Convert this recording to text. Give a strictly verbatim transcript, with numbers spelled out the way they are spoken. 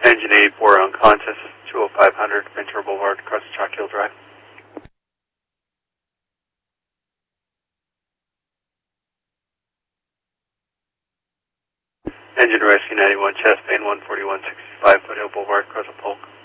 Engine eighty-four on Qantas, two oh five hundred, Ventura Boulevard, across Chalk Hill Drive. Engine Rescue ninety-one, chest pain one forty-one sixty-five, Foothill Boulevard, across the Polk.